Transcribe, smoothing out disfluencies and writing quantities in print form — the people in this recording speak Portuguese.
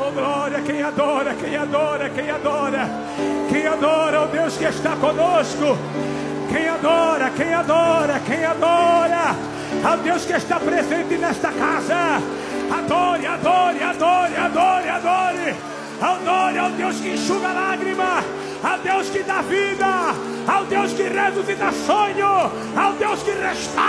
Oh glória, quem adora, quem adora, quem adora. Quem adora o Deus que está conosco. Quem adora, quem adora, quem adora ao Deus que está presente nesta casa. Adore, adore, adore, adore, adore. Adore ao Deus que enxuga lágrima, ao Deus que dá vida, ao Deus que ressuscita sonho, ao Deus que restaura.